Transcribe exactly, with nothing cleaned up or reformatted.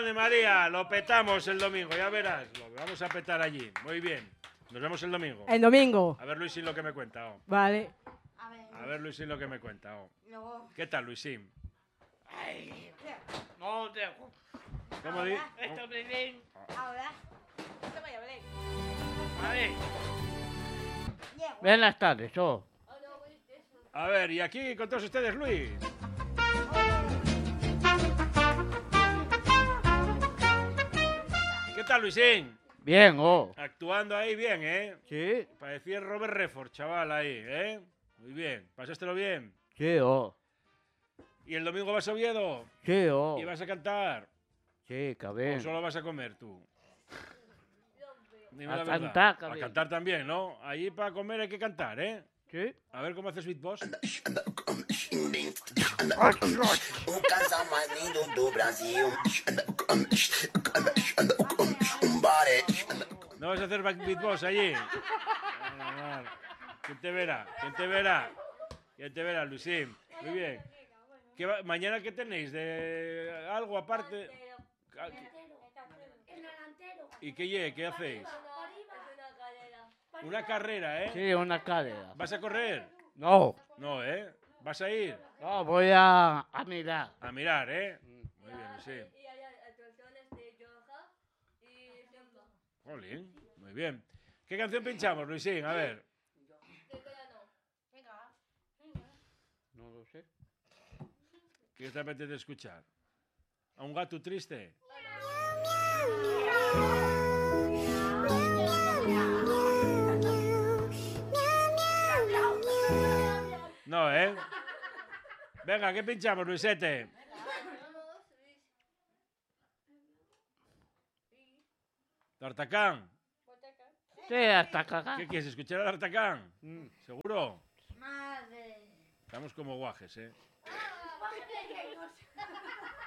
Grande María, lo petamos el domingo, ya verás. Lo vamos a petar allí. Muy bien. Nos vemos el domingo. El domingo. A ver, Luisín, lo que me cuenta. Oh. Vale. A ver. A ver, Luisín, lo que me cuenta. Oh. Luego. ¿Qué tal, Luisín? Ay, no dejo. ¿Cómo di? Esto me ven. Ahora. A ver, Llego. buenas tardes, oh. A ver, y aquí con todos ustedes, Luis. ¿Qué tal, Luisín? Bien, oh. Actuando ahí bien, ¿eh? Sí, Parecía Robert Redford, chaval, ahí, ¿eh? Muy bien. ¿Pasástelo bien? sí, oh. ¿Y el domingo vas a Oviedo? Sí, oh. ¿Y vas a cantar? Sí, ¿O cabrón. solo vas a comer tú? Dime A la verdad. cantar, A cabrón. cantar también, ¿no? Allí para comer hay que cantar, ¿eh? Sí. A ver cómo haces beatbox. O casal mais lindo do Brasil. Um bare. ¿No vas a hacer back- beatbox allí? Ah, vale. ¿Quién te verá? ¿Quién te verá? ¿Quién te verá, Luisín? Muy bien. ¿Qué va- ¿Mañana qué tenéis? ¿De algo aparte? Ah, ¿qué- ¿Y qué lle? ¿Qué hacéis? Una carrera, ¿eh? Sí, una cadera. ¿Vas a correr? No, No, ¿eh? ¿Vas a ir? no, voy a, a mirar. A mirar, ¿eh? Muy bien, Luisín. Jolín, muy bien. ¿Qué canción pinchamos, Luisín? A ver. No lo sé. ¿Qué te apetece escuchar? ¿A un gato triste? No, ¿eh? Venga, ¿qué pinchamos, Luisete? ¿D'Artacán? Sí, hasta cagar. ¿Qué quieres, escuchar a D'Artacán? Mm. ¿Seguro? Madre. Estamos como guajes, ¿eh?